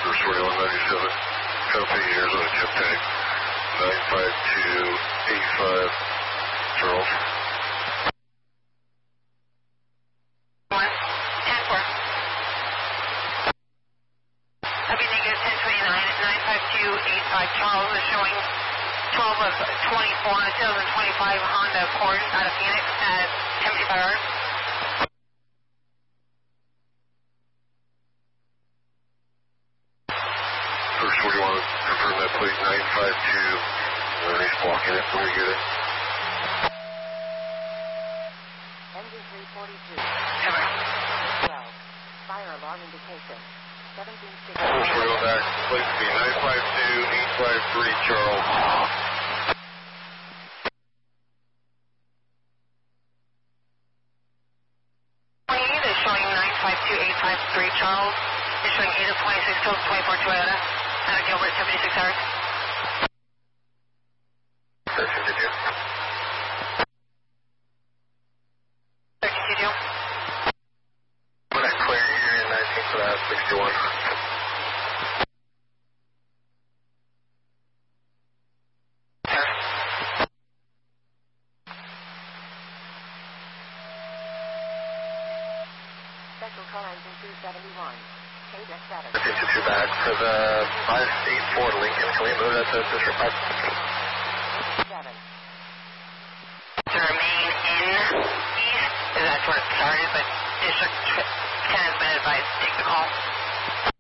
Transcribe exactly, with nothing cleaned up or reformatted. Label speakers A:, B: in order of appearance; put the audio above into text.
A: First forty-one ninety-seven, copy, Arizona Jet Tag, nine five two eight five, Charles.
B: one, ten four. Copy, negative ten twenty-nine, nine five two eight five, Charles is showing twelve of twenty-four on a two thousand twenty-five Honda Accord out of Phoenix at seventy-five hours.
A: First forty-one, confirm that plate, nine five two, uh, he's blocking it, when we get it.
C: Engine three forty-two.
B: Cover.
C: twelve. Fire alarm indication. seventeen sixty.
A: First forty-one back, plate to be nine five two eight five three, Charles.
B: twenty-eight is showing nine five two eight five three, Charles. Is showing eight of twenty-six, two of twenty-four Toyota. Out of Gilbert, seventy-six hours.
A: thirteen two two.
B: thirteen two two.
A: When I clear here in nineteen for that, sixty-one.
C: Special call engine two seventy-one. K D S seven.
A: thirteen two two back for the five eight four Lincoln, can we move that to District five?
C: seven.
B: To remain in east, is that's where it started, but District ten has been advised to take the call.